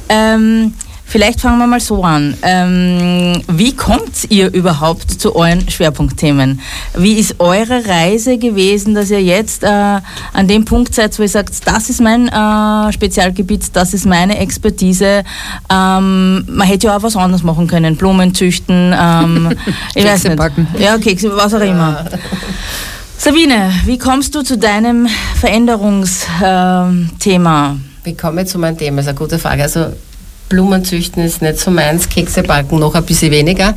Vielleicht fangen wir mal so an. Wie kommt ihr überhaupt zu euren Schwerpunktthemen? Wie ist eure Reise gewesen, dass ihr jetzt an dem Punkt seid, wo ihr sagt, das ist mein Spezialgebiet, das ist meine Expertise. Man hätte ja auch was anderes machen können, Blumen züchten, ich weiß nicht. Backen. Ja, Kekse, was auch immer. Sabine, wie kommst du zu deinem Veränderungsthema? Wie komme ich zu meinem Thema? Das ist eine gute Frage. Also Blumen züchten ist nicht so meins, Kekse backen noch ein bisschen weniger.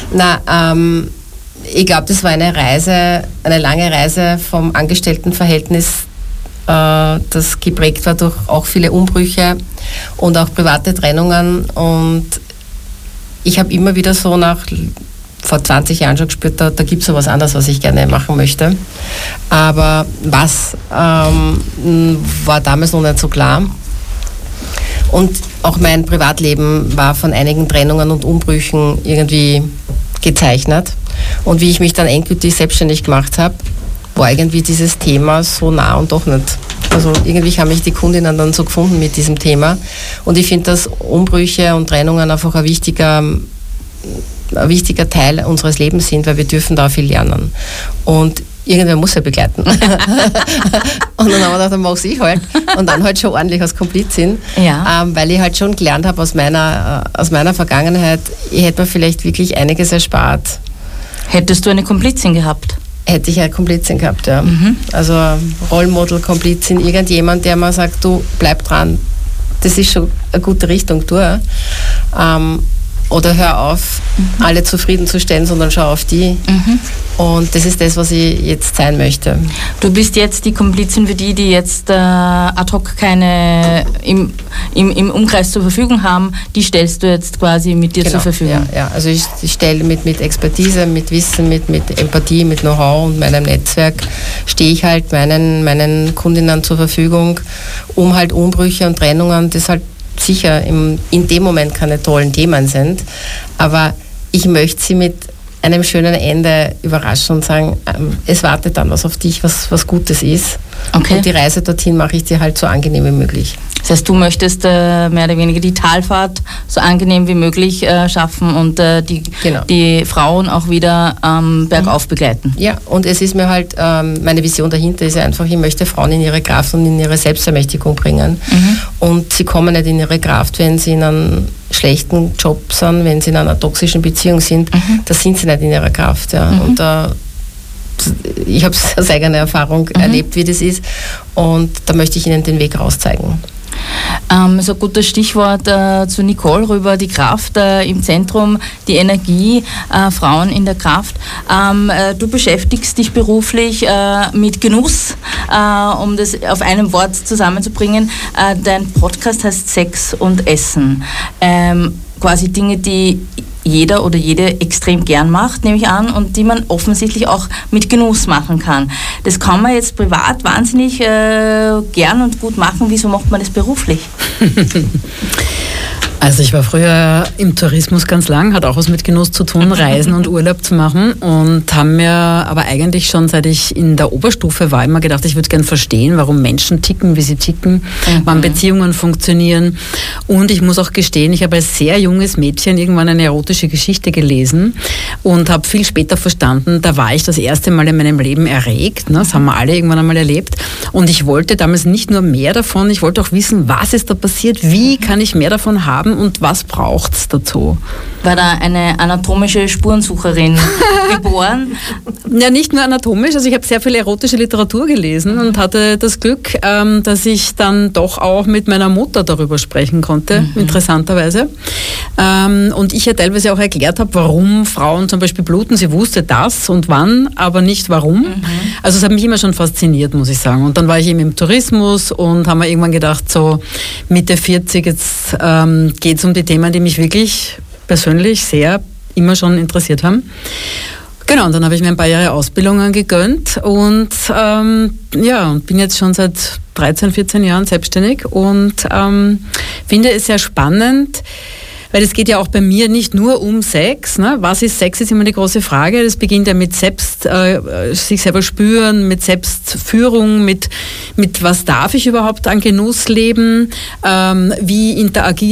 Ich glaube, das war eine lange Reise vom Angestelltenverhältnis, das geprägt war durch auch viele Umbrüche und auch private Trennungen. Und ich habe immer wieder so vor 20 Jahren schon gespürt, da gibt es so was anderes, was ich gerne machen möchte. Aber was war damals noch nicht so klar. Und auch mein Privatleben war von einigen Trennungen und Umbrüchen irgendwie gezeichnet. Und wie ich mich dann endgültig selbstständig gemacht habe, war irgendwie dieses Thema so nah und doch nicht. Also irgendwie haben mich die Kundinnen dann so gefunden mit diesem Thema. Und ich finde, dass Umbrüche und Trennungen einfach ein wichtiger Teil unseres Lebens sind, weil wir dürfen da viel lernen. Und irgendwer muss ja begleiten. Und dann haben wir gedacht, dann mach's ich halt. Und dann halt schon ordentlich als Komplizin. Ja. Weil ich halt schon gelernt habe aus meiner Vergangenheit, ich hätte mir vielleicht wirklich einiges erspart. Hättest du eine Komplizin gehabt? Hätte ich eine Komplizin gehabt, ja. Mhm. Also Rollmodel, Komplizin, irgendjemand, der mir sagt, du bleib dran, das ist schon eine gute Richtung, du. Oder hör auf, alle zufriedenzustellen, sondern schau auf die. Mhm. Und das ist das, was ich jetzt sein möchte. Du bist jetzt die Komplizin für die jetzt ad hoc keine im Umkreis zur Verfügung haben, die stellst du jetzt quasi mit dir zur Verfügung. Ja. Also ich stelle mit Expertise, mit Wissen, mit Empathie, mit Know-how und meinem Netzwerk, stehe ich halt meinen Kundinnen zur Verfügung, um halt Umbrüche und Trennungen, das halt sicher in dem Moment keine tollen Themen sind, aber ich möchte sie mit einem schönen Ende überraschen und sagen, es wartet dann was auf dich, was Gutes ist. Okay. Und die Reise dorthin mache ich dir halt so angenehm wie möglich. Das heißt, du möchtest mehr oder weniger die Talfahrt so angenehm wie möglich schaffen und die Frauen auch wieder bergauf begleiten. Ja, und es ist mir halt, meine Vision dahinter ist ja einfach, ich möchte Frauen in ihre Kraft und in ihre Selbstermächtigung bringen. Mhm. Und sie kommen nicht in ihre Kraft, wenn sie in einem schlechten Job sind, wenn sie in einer toxischen Beziehung sind, da sind sie nicht in ihrer Kraft. Ja. Mhm. Und ich habe es aus eigener Erfahrung erlebt, wie das ist, und da möchte ich ihnen den Weg rauszeigen. So ein gutes Stichwort zu Nicole rüber, die Kraft im Zentrum, die Energie, Frauen in der Kraft. Du beschäftigst dich beruflich mit Genuss, um das auf einem Wort zusammenzubringen. Dein Podcast heißt Sex und Essen. Quasi Dinge, die jeder oder jede extrem gern macht, nehme ich an, und die man offensichtlich auch mit Genuss machen kann. Das kann man jetzt privat wahnsinnig gern und gut machen. Wieso macht man das beruflich? Also ich war früher im Tourismus ganz lang, hat auch was mit Genuss zu tun, Reisen und Urlaub zu machen, und habe mir aber eigentlich schon, seit ich in der Oberstufe war, immer gedacht, ich würde gerne verstehen, warum Menschen ticken, wie sie ticken, wann Beziehungen funktionieren. Und ich muss auch gestehen, ich habe als sehr junges Mädchen irgendwann eine erotische Geschichte gelesen und habe viel später verstanden, da war ich das erste Mal in meinem Leben erregt, ne? Das haben wir alle irgendwann einmal erlebt, und ich wollte damals nicht nur mehr davon, ich wollte auch wissen, was ist da passiert, wie kann ich mehr davon haben und was braucht es dazu? War da eine anatomische Spurensucherin geboren? Ja, nicht nur anatomisch, also ich habe sehr viel erotische Literatur gelesen und hatte das Glück, dass ich dann doch auch mit meiner Mutter darüber sprechen konnte, interessanterweise. Und ich ja teilweise auch erklärt habe, warum Frauen zum Beispiel bluten. Sie wusste das und wann, aber nicht warum. Also es hat mich immer schon fasziniert, muss ich sagen. Und dann war ich eben im Tourismus und haben mir irgendwann gedacht, so Mitte 40, jetzt geht es um die Themen, die mich wirklich persönlich sehr immer schon interessiert haben. Genau, und dann habe ich mir ein paar Jahre Ausbildungen gegönnt und bin jetzt schon seit 13, 14 Jahren selbstständig und finde es sehr spannend, weil es geht ja auch bei mir nicht nur um Sex. Ne? Was ist Sex, ist immer die große Frage. Das beginnt ja mit sich selber spüren, mit Selbstführung, mit was darf ich überhaupt an Genuss leben, wie interagiere